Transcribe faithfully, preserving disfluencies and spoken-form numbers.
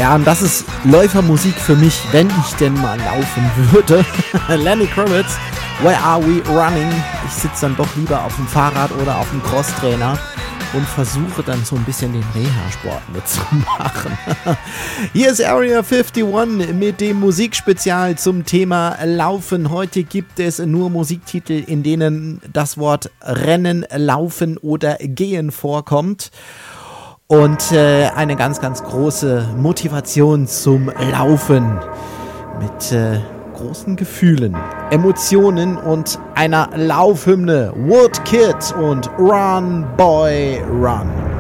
Ja, und das ist Läufermusik für mich, wenn ich denn mal laufen würde. Lenny Kravitz, Where Are We Running? Ich sitze dann doch lieber auf dem Fahrrad oder auf dem Crosstrainer und versuche dann so ein bisschen den Reha-Sport mitzumachen. Hier ist Area einundfünfzig mit dem Musikspezial zum Thema Laufen. Heute gibt es nur Musiktitel, in denen das Wort Rennen, Laufen oder Gehen vorkommt. Und äh, eine ganz, ganz große Motivation zum Laufen mit äh, großen Gefühlen, Emotionen und einer Laufhymne. Woodkid und Run Boy Run.